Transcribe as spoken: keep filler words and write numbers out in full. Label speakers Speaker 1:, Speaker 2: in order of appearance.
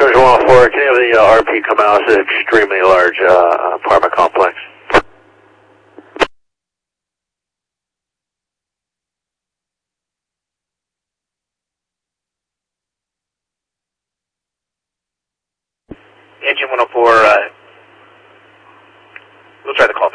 Speaker 1: George one oh four, can you have the uh, R P come out? It's an extremely large uh, apartment complex.
Speaker 2: Engine one oh four, uh, we'll try the call.